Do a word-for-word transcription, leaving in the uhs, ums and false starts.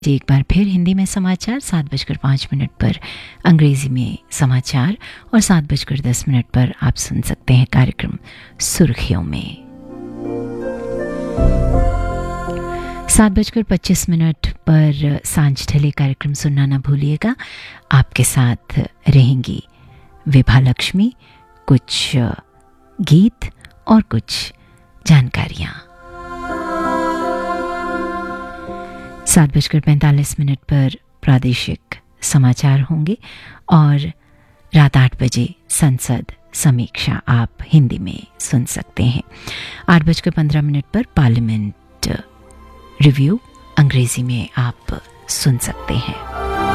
जी एक बार फिर हिंदी में समाचार सात बजकर पाँच मिनट पर, अंग्रेजी में समाचार और सात बजकर दस मिनट पर आप सुन सकते हैं कार्यक्रम सुर्खियों में। सात बजकर पच्चीस मिनट पर सांझ ढले कार्यक्रम सुनना न भूलिएगा। आपके साथ रहेंगी विभा लक्ष्मी, कुछ गीत और कुछ जानकारियाँ। सात बजकर पैंतालीस मिनट पर प्रादेशिक समाचार होंगे और रात आठ बजे संसद समीक्षा आप हिंदी में सुन सकते हैं। आठ बजकर पंद्रह मिनट पर पार्लियामेंट रिव्यू अंग्रेजी में आप सुन सकते हैं।